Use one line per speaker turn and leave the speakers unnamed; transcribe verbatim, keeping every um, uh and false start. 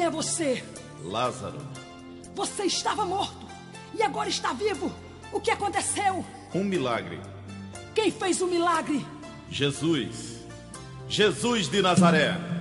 é você?
Lázaro.
Você estava morto e agora está vivo. O que aconteceu?
Um milagre.
Quem fez o milagre?
Jesus. Jesus de Nazaré.